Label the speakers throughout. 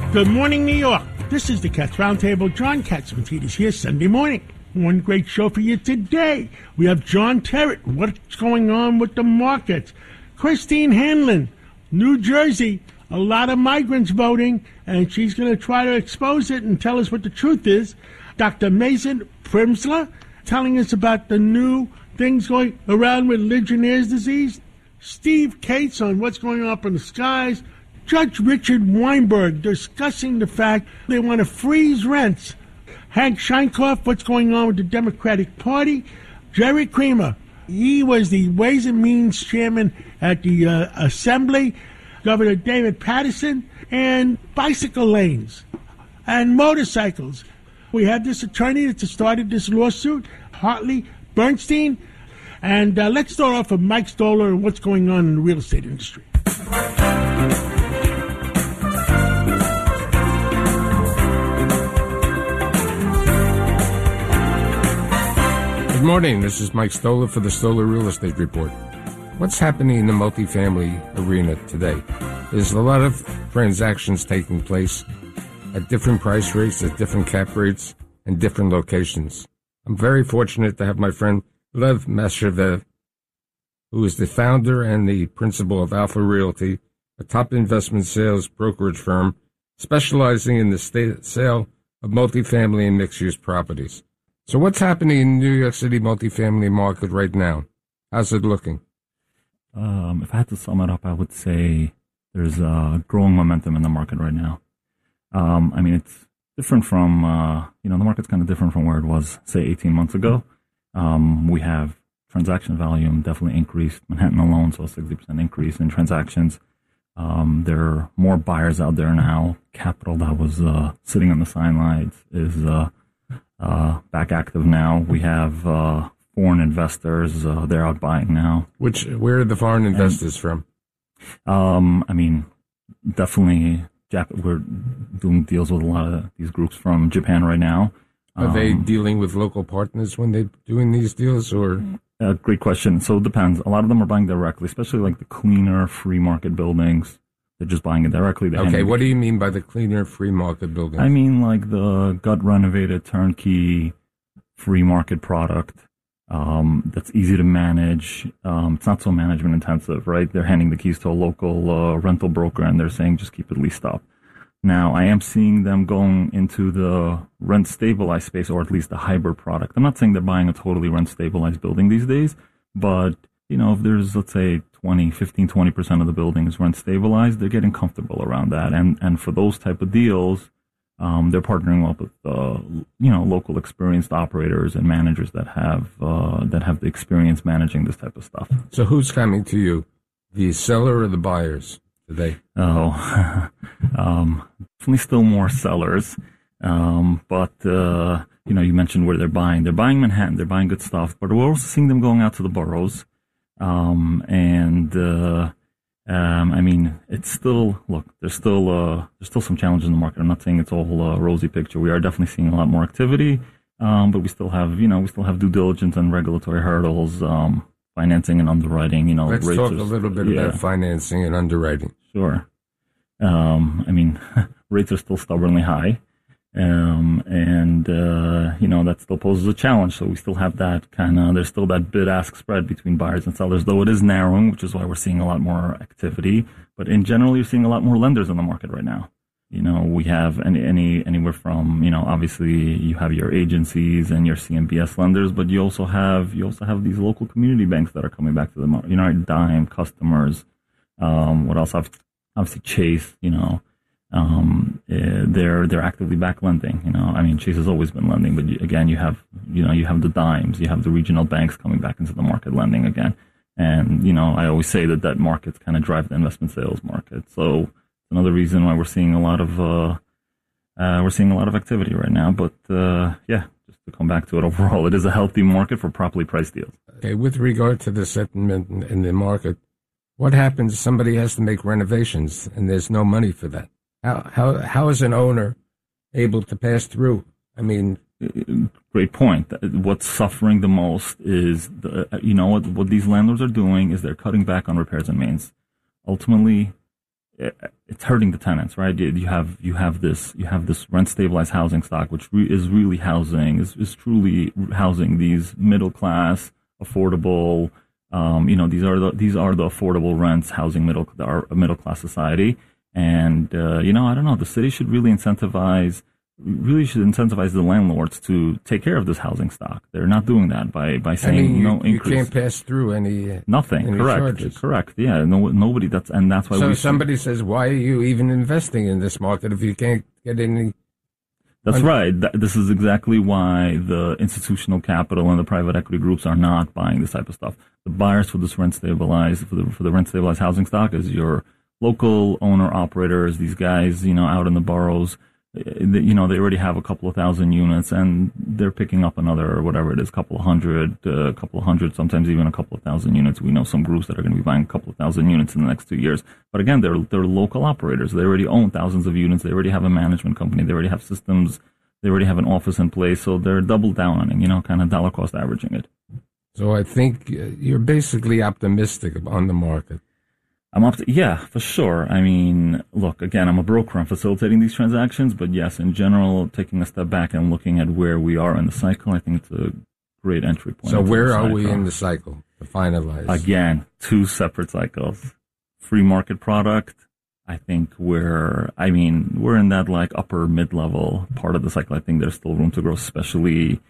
Speaker 1: Good morning, New York. This is the Cats Roundtable. John Catsimatidis here Sunday morning. One great show for you today. We have John Terrett. What's going on with the markets? Christine Hanlon, New Jersey. A lot of migrants voting, and she's going to try to expose it and tell us what the truth is. Dr. Mason Primsler telling us about the new things going around with Legionnaire's disease. Steve Cates on what's going on up in the skies. Judge Richard Weinberg discussing the fact they want to freeze rents. Hank Scheinkoff, what's going on with the Democratic Party. Jerry Creamer, he was the Ways and Means chairman at the Assembly. Governor David Paterson, and bicycle lanes and motorcycles. We have this attorney that started this lawsuit, Hartley Bernstein. And let's start off with Mike Stoller and what's going on in the real estate industry.
Speaker 2: Good morning. This is Mike Stoller for the Stoller Real Estate Report. What's happening in the multifamily arena today? There's a lot of transactions taking place at different price rates, at different cap rates, and different locations. I'm very fortunate to have my friend Lev Mashavev, who is the founder and the principal of Alpha Realty, a top investment sales brokerage firm specializing in the sale of multifamily and mixed-use properties. So what's happening in the New York City multifamily market right now? How's it looking?
Speaker 3: If I had to sum it up, I would say there's a growing momentum in the market right now. I mean, it's different from, the market's kind of different from where it was, say, 18 months ago. We have transaction volume definitely increased. Manhattan alone saw a 60% increase in transactions. There are more buyers out there now. Capital that was sitting on the sidelines is back active now. We have foreign investors, they're out buying now.
Speaker 2: Where are the foreign investors from?
Speaker 3: I mean, definitely, we're doing deals with a lot of these groups from Japan right now.
Speaker 2: Are they dealing with local partners when they're doing these deals, or?
Speaker 3: Great question. So it depends. A lot of them are buying directly, especially like the cleaner free market buildings. They're just buying it directly.
Speaker 2: Okay, what do you mean by the cleaner free market buildings?
Speaker 3: I mean like the gut renovated turnkey free market product. That's easy to manage. It's not so management intensive, right? They're handing the keys to a local rental broker and they're saying just keep it leased up. Now, I am seeing them going into the rent stabilized space, or at least the hybrid product. I'm not saying they're buying a totally rent stabilized building these days, but if there's, let's say, 20% of the building is rent stabilized, they're getting comfortable around that. And for those type of deals, they're partnering up with, local experienced operators and managers that have the experience managing this type of stuff.
Speaker 2: So who's coming to you, the seller or the buyers today?
Speaker 3: Definitely still more sellers. But you mentioned where they're buying. They're buying Manhattan. They're buying good stuff, but we're also seeing them going out to the boroughs. I mean, it's still, there's still some challenges in the market. I'm not saying it's all a rosy picture. We are definitely seeing a lot more activity, but we still have due diligence and regulatory hurdles, financing and underwriting.
Speaker 2: Let's talk a little bit about financing and underwriting.
Speaker 3: Sure. I mean, rates are still stubbornly high. That still poses a challenge. So we still have that there's still that bid-ask spread between buyers and sellers, though it is narrowing, which is why we're seeing a lot more activity. But in general, you're seeing a lot more lenders in the market right now. We have anywhere from, obviously you have your agencies and your CMBS lenders, but you also have these local community banks that are coming back to the market. Dime, Customers, what else? Obviously Chase, they're actively back lending. Chase has always been lending, but again, you have the Dimes, you have the regional banks coming back into the market lending again. And, I always say that markets kind of drive the investment sales market. So another reason why we're seeing a lot of activity right now. But, just to come back to it overall, it is a healthy market for properly priced deals.
Speaker 2: Okay. With regard to the sentiment in the market, what happens if somebody has to make renovations and there's no money for that? How is an owner able to pass through?
Speaker 3: Great point. What's suffering the most is what these landlords are doing is they're cutting back on repairs and maintenance. Ultimately, it's hurting the tenants, right? You have this rent stabilized housing stock, which is really is truly housing these middle class, affordable. These are the affordable rents housing our middle class society. And I don't know. The city should really incentivize the landlords to take care of this housing stock. They're not doing that by saying no increase.
Speaker 2: You can't pass through any
Speaker 3: nothing.
Speaker 2: Any
Speaker 3: correct.
Speaker 2: Charges.
Speaker 3: Correct. Yeah. Nobody. That's why.
Speaker 2: So somebody says, "Why are you even investing in this market if you can't get any?"
Speaker 3: That's right. This is exactly why the institutional capital and the private equity groups are not buying this type of stuff. The buyers for this rent stabilized for the rent stabilized housing stock is your local owner operators. These guys, out in the boroughs. They already have a couple of thousand units, and they're picking up another, whatever it is, couple of hundred, sometimes even a couple of thousand units. We know some groups that are going to be buying a couple of thousand units in the next 2 years. But again, they're local operators. They already own thousands of units. They already have a management company. They already have systems. They already have an office in place. So they're double down on it, kind of dollar cost averaging it.
Speaker 2: So I think you're basically optimistic on the market.
Speaker 3: Yeah, for sure. I mean, look, again, I'm a broker. I'm facilitating these transactions, but yes, in general, taking a step back and looking at where we are in the cycle, I think it's a great entry point.
Speaker 2: So where are we in the cycle to finalize?
Speaker 3: Again, 2 separate cycles. Free market product. I think we're in that upper mid-level part of the cycle. I think there's still room to grow, especially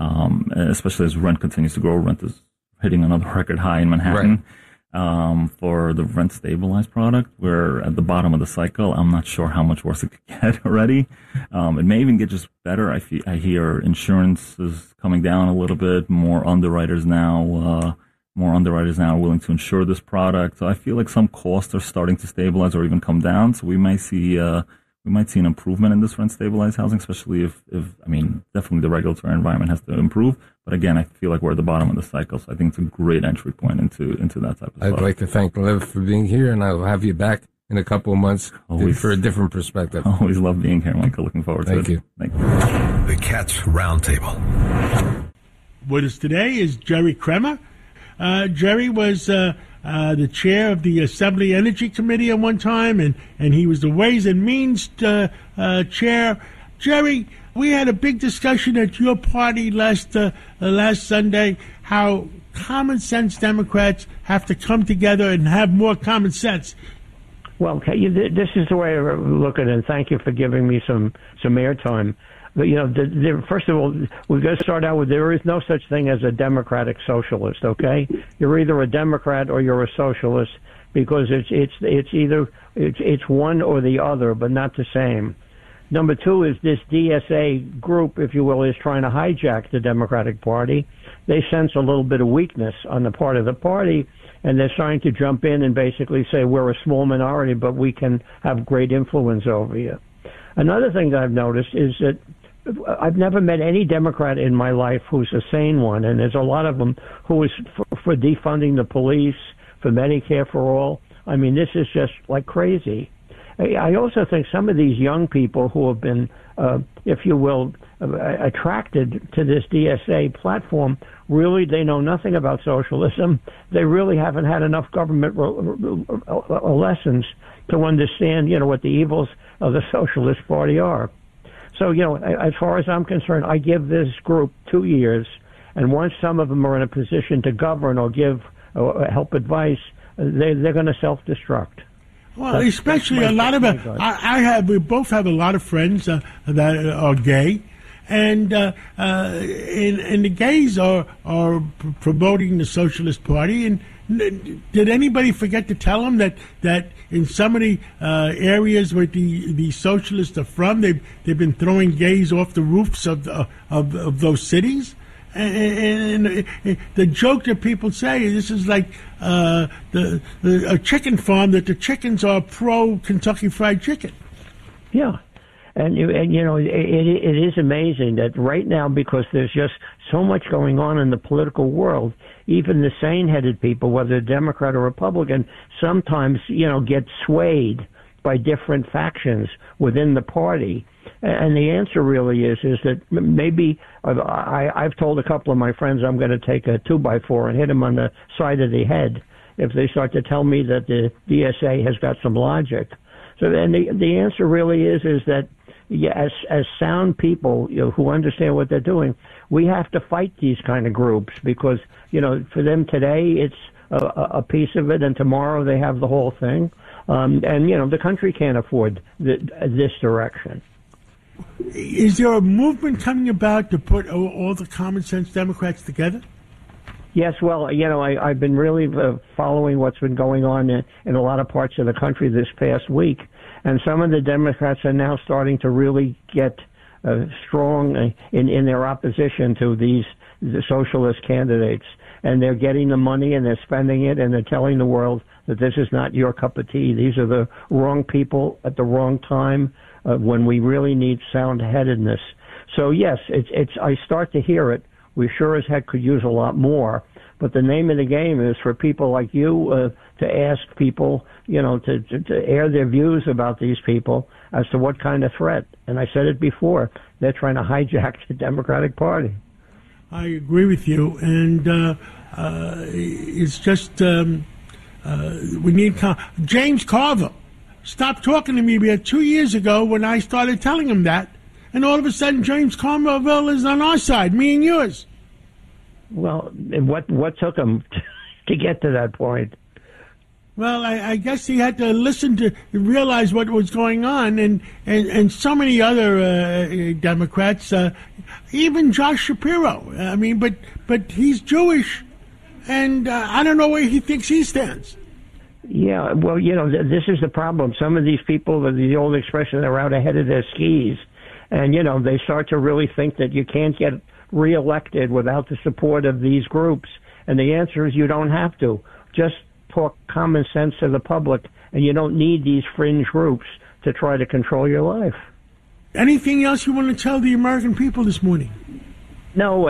Speaker 3: as rent continues to grow. Rent is hitting another record high in Manhattan.
Speaker 2: Right.
Speaker 3: For the rent stabilized product, we're at the bottom of the cycle. I'm not sure how much worse it could get already. It may even get just better. I hear insurance is coming down a little bit. More underwriters now are willing to insure this product. So I feel like some costs are starting to stabilize or even come down. So we might see an improvement in this rent stabilized housing, especially if definitely the regulatory environment has to improve. But again, I feel like we're at the bottom of the cycle, so I think it's a great entry point into that type of stuff.
Speaker 2: I'd like to thank Lev for being here, and I'll have you back in a couple of months for a different perspective.
Speaker 3: Always love being here, Michael. Looking forward to it.
Speaker 2: Thank you.
Speaker 4: The Cats Roundtable.
Speaker 1: With us today is Jerry Kremer. Jerry was the chair of the Assembly Energy Committee at one time, and he was the Ways and Means chair. Jerry, we had a big discussion at your party last Sunday how common sense Democrats have to come together and have more common sense.
Speaker 5: Well, this is the way I look at it, and thank you for giving me some airtime. But, first of all, we've got to start out with there is no such thing as a democratic socialist, okay? You're either a Democrat or you're a socialist because it's one or the other, but not the same. Number 2 is this DSA group, if you will, is trying to hijack the Democratic Party. They sense a little bit of weakness on the part of the party, and they're trying to jump in and basically say we're a small minority, but we can have great influence over you. Another thing that I've noticed is that I've never met any Democrat in my life who's a sane one, and there's a lot of them who is for defunding the police, for Medicare for all. I mean, this is just like crazy. I also think some of these young people who have been, if you will, attracted to this DSA platform, really they know nothing about socialism. They really haven't had enough government lessons to understand, what the evils of the Socialist Party are. So, as far as I'm concerned, I give this group 2 years, and once some of them are in a position to govern or give help advice, they're going to self-destruct.
Speaker 1: Well, especially a lot of it. We both have a lot of friends that are gay, and the gays are promoting the Socialist Party. And did anybody forget to tell them that in some of the areas where the socialists are from, they've been throwing gays off the roofs of those cities? And the joke that people say, this is like a chicken farm, that the chickens are pro Kentucky Fried Chicken.
Speaker 5: Yeah. And it is amazing that right now, because there's just so much going on in the political world, even the sane-headed people, whether Democrat or Republican, sometimes, get swayed by different factions within the party. And the answer really is that maybe I've told a couple of my friends I'm going to take a 2x4 and hit them on the side of the head if they start to tell me that the DSA has got some logic. So then the answer really is that as sound people, who understand what they're doing, we have to fight these kind of groups because, for them today it's a piece of it, and tomorrow they have the whole thing. And the country can't afford this direction.
Speaker 1: Is there a movement coming about to put all the common sense Democrats together?
Speaker 5: Yes, well, I've been really following what's been going on in a lot of parts of the country this past week, and some of the Democrats are now starting to really get strong in their opposition to the socialist candidates, and they're getting the money and they're spending it, and they're telling the world that this is not your cup of tea. These are the wrong people at the wrong time when we really need sound-headedness. So yes, it's I start to hear it. We sure as heck could use a lot more. But the name of the game is for people like you to ask people, to air their views about these people as to what kind of threat. And I said it before, they're trying to hijack the Democratic Party.
Speaker 1: I agree with you. And it's just we need James Carville stopped talking to me about 2 years ago when I started telling him that. And all of a sudden, James Carville is on our side, me and yours.
Speaker 5: Well, what took him to get to that point?
Speaker 1: Well, I guess he had to listen to realize what was going on, and so many other Democrats, even Josh Shapiro. I mean, but he's Jewish, and I don't know where he thinks he stands.
Speaker 5: Yeah, well, this is the problem. Some of these people, the old expression, they're out ahead of their skis. And, they start to really think that you can't get reelected without the support of these groups. And the answer is you don't have to. Just talk common sense to the public, and you don't need these fringe groups to try to control your life.
Speaker 1: Anything else you want to tell the American people this morning?
Speaker 5: No,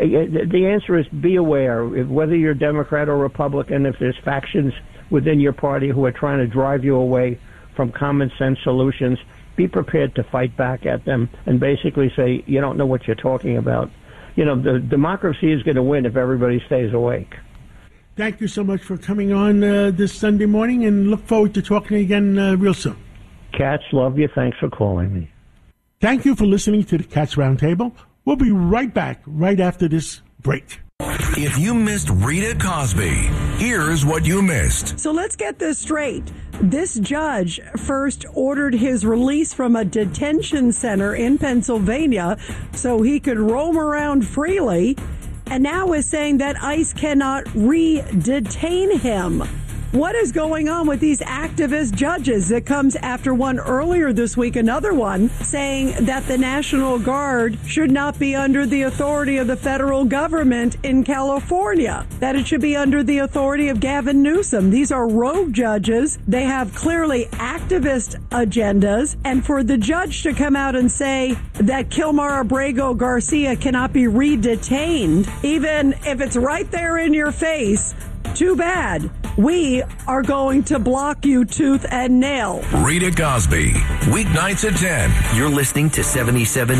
Speaker 5: the answer is be aware. Whether you're Democrat or Republican, if there's factions within your party who are trying to drive you away from common sense solutions, be prepared to fight back at them and basically say, you don't know what you're talking about. The democracy is going to win if everybody stays awake.
Speaker 1: Thank you so much for coming on this Sunday morning, and look forward to talking again real soon.
Speaker 5: Katz, love you. Thanks for calling me.
Speaker 1: Thank you for listening to the Katz Roundtable. We'll be right back right after this break.
Speaker 4: If you missed Rita Cosby, here's what you missed.
Speaker 6: So let's get this straight. This judge first ordered his release from a detention center in Pennsylvania so he could roam around freely, and now is saying that ICE cannot re-detain him. What is going on with these activist judges? It comes after one earlier this week, another one, saying that the National Guard should not be under the authority of the federal government in California, that it should be under the authority of Gavin Newsom. These are rogue judges. They have clearly activist agendas. And for the judge to come out and say that Kilmar Abrego Garcia cannot be re-detained, even if it's right there in your face, too bad. We are going to block you tooth and nail.
Speaker 4: Rita Cosby, weeknights at 10.
Speaker 7: You're listening to 77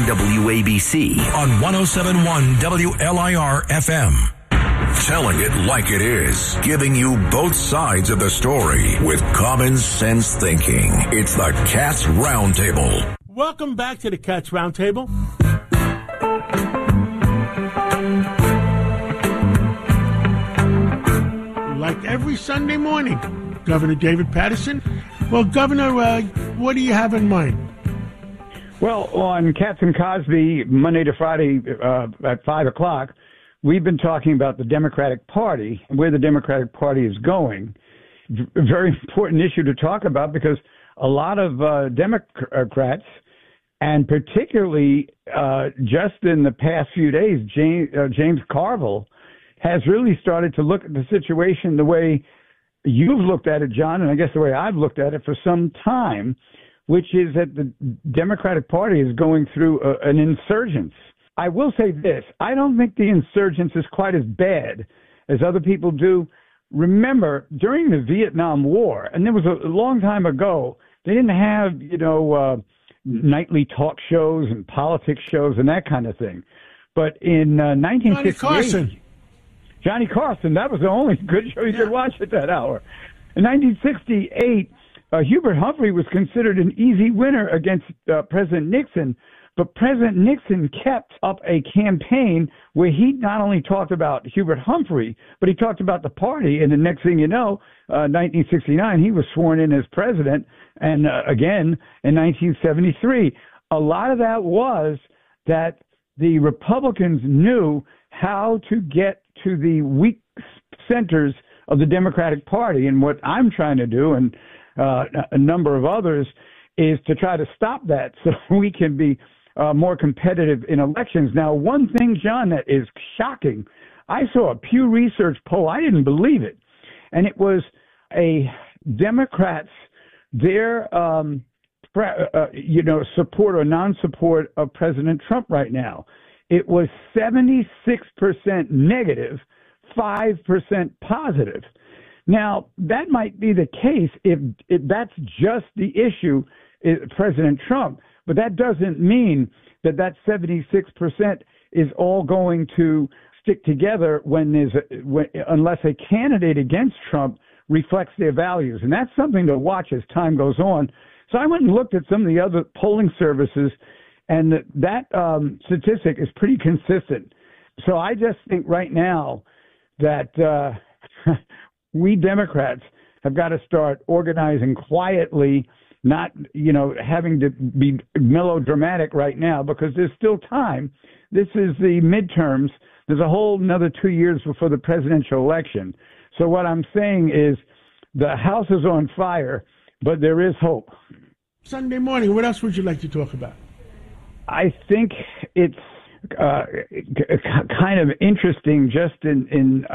Speaker 7: WABC
Speaker 4: on 107.1 WLIR FM. Telling it like it is, giving you both sides of the story with common sense thinking. It's the Katz Roundtable.
Speaker 1: Welcome back to the Katz Roundtable. Like every Sunday morning, Governor David Paterson. Well, Governor, what do you have in mind?
Speaker 8: Well, on Katz and Cosby, Monday to Friday at 5 o'clock, we've been talking about the Democratic Party and where the Democratic Party is going. A very important issue to talk about because a lot of Democrats, and particularly just in the past few days, James Carville, has really started to look at the situation the way you've looked at it, John, and I guess the way I've looked at it for some time, which is that the Democratic Party is going through an insurgence. I will say this. I don't think the insurgence is quite as bad as other people do. Remember, during the Vietnam War, and there was a long time ago, they didn't have, nightly talk shows and politics shows and that kind of thing. But in 1968... Johnny Carson. That was the only good show you could watch at that hour. In 1968, Hubert Humphrey was considered an easy winner against President Nixon, but President Nixon kept up a campaign where he not only talked about Hubert Humphrey, but he talked about the party. And the next thing you know, 1969, he was sworn in as president. And again, in 1973, a lot of that was that the Republicans knew how to get to the weak centers of the Democratic Party. And what I'm trying to do, and a number of others, is to try to stop that so we can be more competitive in elections. Now, one thing, John, that is shocking, I saw a Pew Research poll. I didn't believe it. And it was Democrats, their support or non-support of President Trump right now. It was 76% negative, 5% positive. Now, that might be the case if that's just the issue, President Trump, but that doesn't mean that 76% is all going to stick together unless a candidate against Trump reflects their values. And that's something to watch as time goes on. So I went and looked at some of the other polling services, and that statistic is pretty consistent. So I just think right now that we Democrats have got to start organizing quietly, not, having to be melodramatic right now, because there's still time. This is the midterms. There's a whole another 2 years before the presidential election. So what I'm saying is the house is on fire, but there is hope.
Speaker 1: Sunday morning, what else would you like to talk about?
Speaker 8: I think it's kind of interesting just in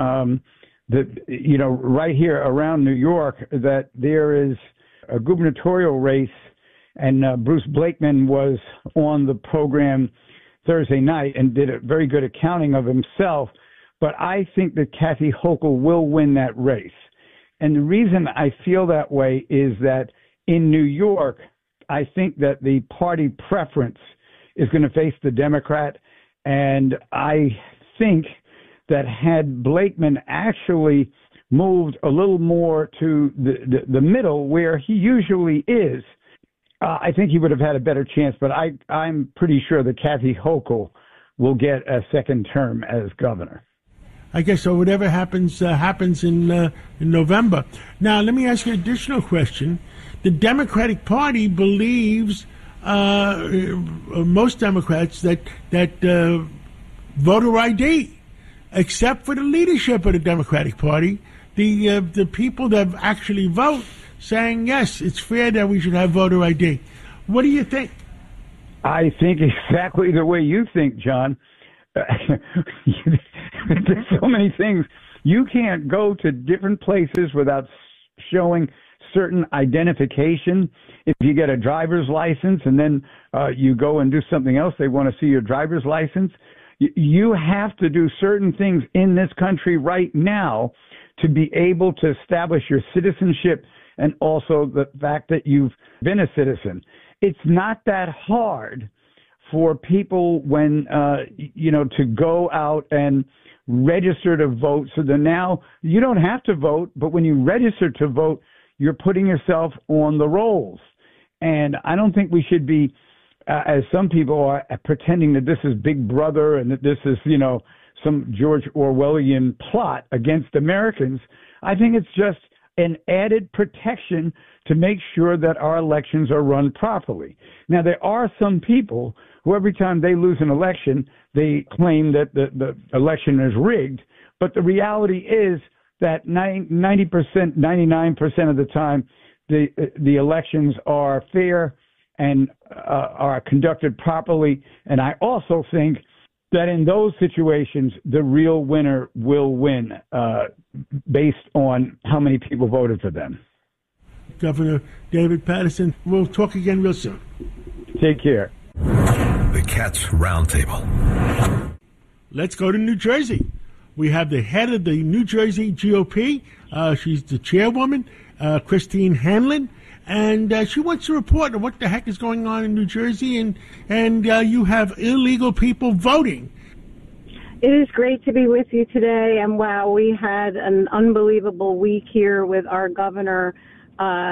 Speaker 8: right here around New York, that there is a gubernatorial race, and Bruce Blakeman was on the program Thursday night and did a very good accounting of himself. But I think that Kathy Hochul will win that race. And the reason I feel that way is that in New York, I think that the party preference is going to face the Democrat. And I think that had Blakeman actually moved a little more to the middle where he usually is, I think he would have had a better chance. But I'm pretty sure that Kathy Hochul will get a second term as governor.
Speaker 1: I guess so. Whatever happens, happens in November. Now, let me ask you an additional question. The Democratic Party believes, most Democrats, that voter ID, except for the leadership of the Democratic Party, the people that actually vote, saying, yes, it's fair that we should have voter ID. What do you think?
Speaker 8: I think exactly the way you think, John. There's so many things. You can't go to different places without showing certain identification. If you get a driver's license and then you go and do something else, they want to see your driver's license. You have to do certain things in this country right now to be able to establish your citizenship and also the fact that you've been a citizen. It's not that hard for people when, to go out and register to vote. So that now you don't have to vote, but when you register to vote, you're putting yourself on the rolls. And I don't think we should be, as some people are, pretending that this is Big Brother and that this is, some George Orwellian plot against Americans. I think it's just an added protection to make sure that our elections are run properly. Now, there are some people who every time they lose an election, they claim that the election is rigged. But the reality is that 90%, 99% of the time, the elections are fair and are conducted properly. And I also think that in those situations, the real winner will win based on how many people voted for them.
Speaker 1: Governor David Paterson. We'll talk again real soon.
Speaker 8: Take care.
Speaker 4: The Cats Roundtable.
Speaker 1: Let's go to New Jersey. We have the head of the New Jersey GOP. She's the chairwoman, Christine Hanlon. And she wants to report on what the heck is going on in New Jersey. And you have illegal people voting.
Speaker 9: It is great to be with you today. And wow, we had an unbelievable week here with our governor